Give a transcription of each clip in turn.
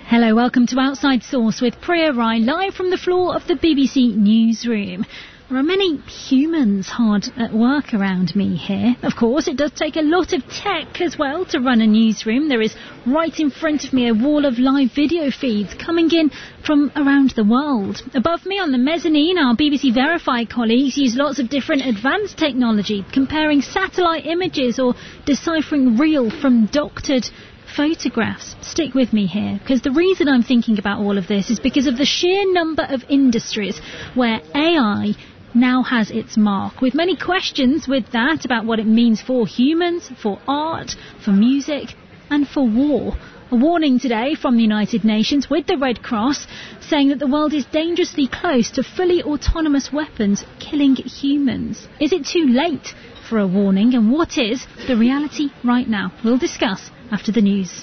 Hello, welcome to Outside Source with Priya Rai, live from the floor of the BBC Newsroom. There are many humans hard at work around me here. Of course, it does take a lot of tech as well to run a newsroom. There is right in front of me a wall of live video feeds coming in from around the world. Above me on the mezzanine, our BBC Verify colleagues use lots of different advanced technology, comparing satellite images or deciphering real from doctored photographs. Stick with me here, because the reason I'm thinking about all of this is because of the sheer number of industries where AI now has its mark, with many questions with that about what it means for humans, for art, for music and for war. A warning today from the United Nations with the Red Cross saying that the world is dangerously close to fully autonomous weapons killing humans. Is it too late for a warning, and what is the reality right now? We'll discuss after the news.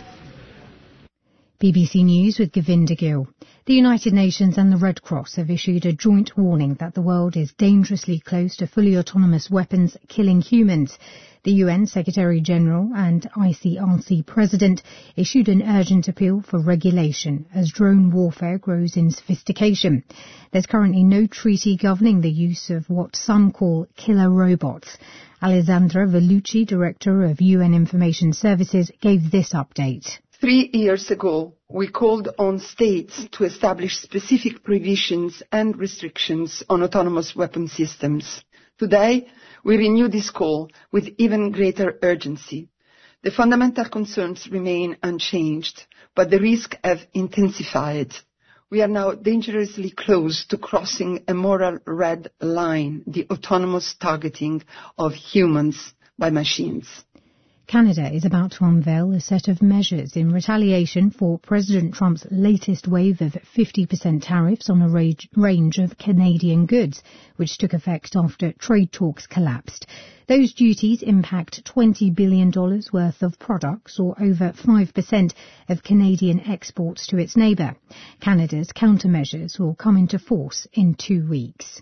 BBC News with Govinda Gill. The United Nations and the Red Cross have issued a joint warning that the world is dangerously close to fully autonomous weapons killing humans. The UN Secretary-General and ICRC President issued an urgent appeal for regulation as drone warfare grows in sophistication. There's currently no treaty governing the use of what some call killer robots. Alessandra Vellucci, Director of UN Information Services, gave this update. 3 years ago, we called on states to establish specific provisions and restrictions on autonomous weapon systems. Today, we renew this call with even greater urgency. The fundamental concerns remain unchanged, but the risks have intensified. We are now dangerously close to crossing a moral red line, the autonomous targeting of humans by machines. Canada is about to unveil a set of measures in retaliation for President Trump's latest wave of 50% tariffs on a range of Canadian goods, which took effect after trade talks collapsed. Those duties impact $20 billion worth of products, or over 5% of Canadian exports to its neighbour. Canada's countermeasures will come into force in 2 weeks.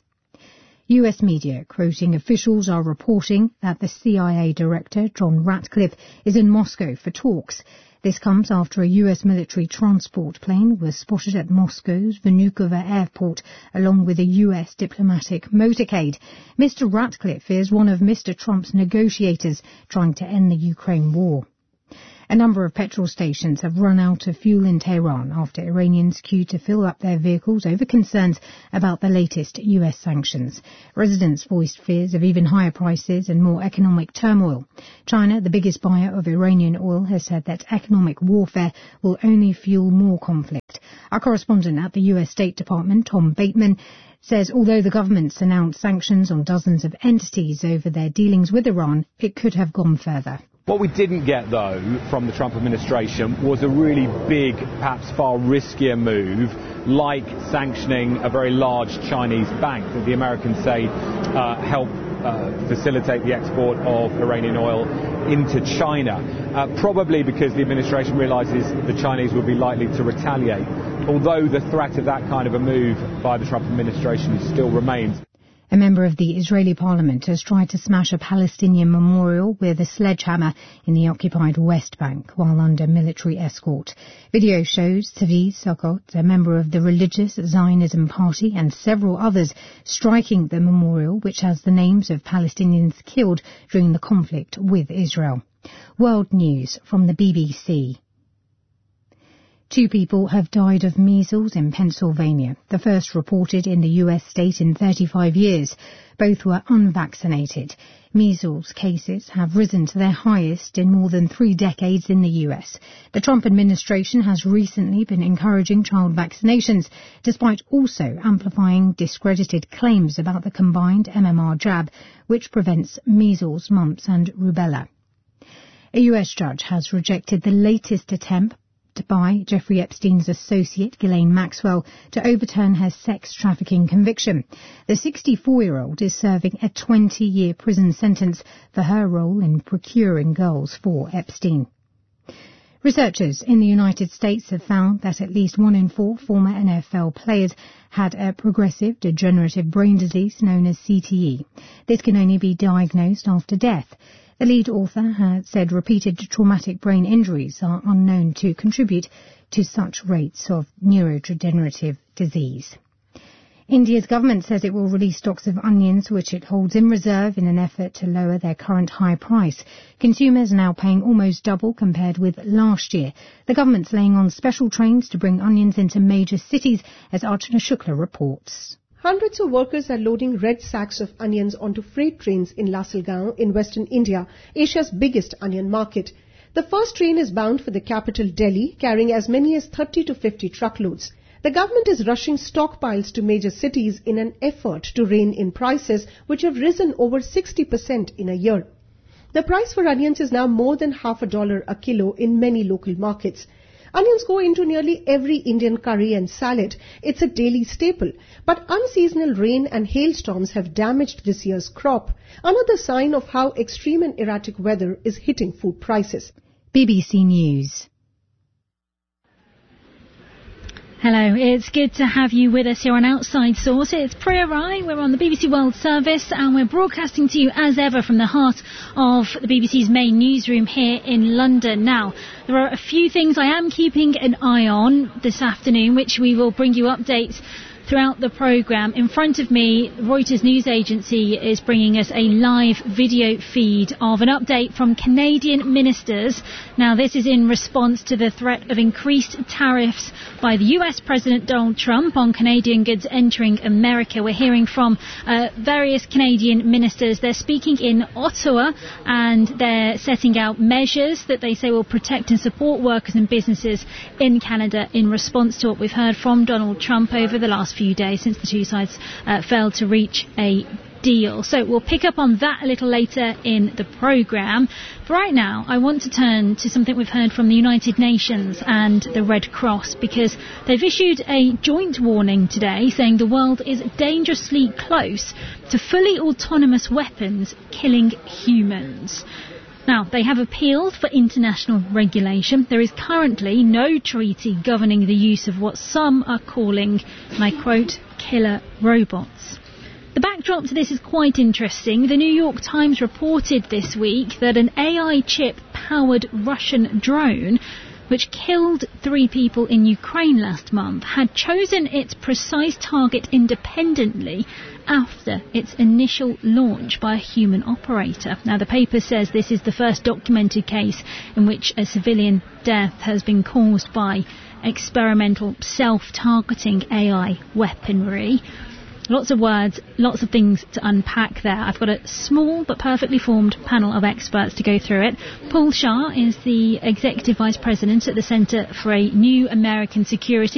US media, quoting officials, are reporting that the CIA director, John Ratcliffe, is in Moscow for talks. This comes after a US military transport plane was spotted at Moscow's Vnukovo airport, along with a US diplomatic motorcade. Mr. Ratcliffe is one of Mr. Trump's negotiators trying to end the Ukraine war. A number of petrol stations have run out of fuel in Tehran after Iranians queued to fill up their vehicles over concerns about the latest US sanctions. Residents voiced fears of even higher prices and more economic turmoil. China, the biggest buyer of Iranian oil, has said that economic warfare will only fuel more conflict. Our correspondent at the US State Department, Tom Bateman, says although the government's announced sanctions on dozens of entities over their dealings with Iran, it could have gone further. What we didn't get, though, from the Trump administration was a really big, perhaps far riskier move, like sanctioning a very large Chinese bank that the Americans say helped facilitate the export of Iranian oil into China, probably because the administration realizes the Chinese would be likely to retaliate, although the threat of that kind of a move by the Trump administration still remains. A member of the Israeli parliament has tried to smash a Palestinian memorial with a sledgehammer in the occupied West Bank while under military escort. Video shows Tzvi Sukkot, a member of the religious Zionism Party, and several others striking the memorial, which has the names of Palestinians killed during the conflict with Israel. World News from the BBC. 2 people have died of measles in Pennsylvania, the first reported in the US state in 35 years. Both were unvaccinated. Measles cases have risen to their highest in more than 3 decades in the US. The Trump administration has recently been encouraging child vaccinations, despite also amplifying discredited claims about the combined MMR jab, which prevents measles, mumps and rubella. A US judge has rejected the latest attempt by Jeffrey Epstein's associate, Ghislaine Maxwell, to overturn her sex trafficking conviction. The 64-year-old is serving a 20-year prison sentence for her role in procuring girls for Epstein. Researchers in the United States have found that at least 1 in 4 former NFL players had a progressive degenerative brain disease known as CTE. This can only be diagnosed after death. The lead author had said repeated traumatic brain injuries are unknown to contribute to such rates of neurodegenerative disease. India's government says it will release stocks of onions which it holds in reserve in an effort to lower their current high price. Consumers are now paying almost double compared with last year. The government's laying on special trains to bring onions into major cities, as Archana Shukla reports. Hundreds of workers are loading red sacks of onions onto freight trains in Lascelles in western India, Asia's biggest onion market. The first train is bound for the capital Delhi, carrying as many as 30 to 50 truckloads. The government is rushing stockpiles to major cities in an effort to rein in prices, which have risen over 60% in a year. The price for onions is now more than $50 a kilo in many local markets. Onions go into nearly every Indian curry and salad. It's a daily staple. But unseasonal rain and hailstorms have damaged this year's crop, another sign of how extreme and erratic weather is hitting food prices. BBC News. Hello, it's good to have you with us here on Outside Source. It's Priya Rai, we're on the BBC World Service and we're broadcasting to you as ever from the heart of the BBC's main newsroom here in London. Now, there are a few things I am keeping an eye on this afternoon, which we will bring you updates throughout the programme. In front of me, Reuters news agency is bringing us a live video feed of an update from Canadian ministers. Now, this is in response to the threat of increased tariffs by the US President Donald Trump on Canadian goods entering America. We're hearing from various Canadian ministers. They're speaking in Ottawa and they're setting out measures that they say will protect and support workers and businesses in Canada in response to what we've heard from Donald Trump over the last few days since the two sides failed to reach a deal. So we'll pick up on that a little later in the programme. But right now, I want to turn to something we've heard from the United Nations and the Red Cross, because they've issued a joint warning today saying the world is dangerously close to fully autonomous weapons killing humans. Now, they have appealed for international regulation. There is currently no treaty governing the use of what some are calling, and I quote, killer robots. The backdrop to this is quite interesting. The New York Times reported this week that an AI chip-powered Russian drone, which killed 3 people in Ukraine last month, had chosen its precise target independently after its initial launch by a human operator. Now, the paper says this is the first documented case in which a civilian death has been caused by experimental self-targeting AI weaponry. Lots of words, lots of things to unpack there. I've got a small but perfectly formed panel of experts to go through it. Paul Shah is the Executive Vice President at the Centre for a New American Security.